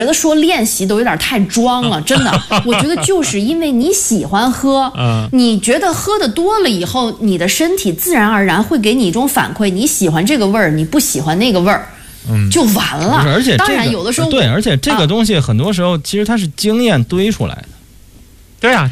觉得说练习都有点太装了，真的。我觉得就是因为你喜欢喝，你觉得喝的多了以后，你的身体自然而然会给你一种反馈，你喜欢这个味儿，你不喜欢那个味儿。就完了。 而且、 当然有的时候对，而且这个东西很多时候其实它是经验堆出来的。 对啊。